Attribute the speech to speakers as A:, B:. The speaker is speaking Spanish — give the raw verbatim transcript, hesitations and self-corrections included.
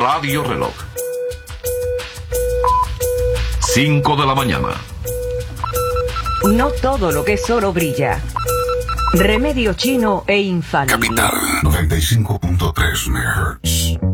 A: Radio Reloj. cinco de la mañana.
B: No todo lo que es oro brilla. Remedio chino e infalible.
C: Capital noventa y cinco punto tres megahertz.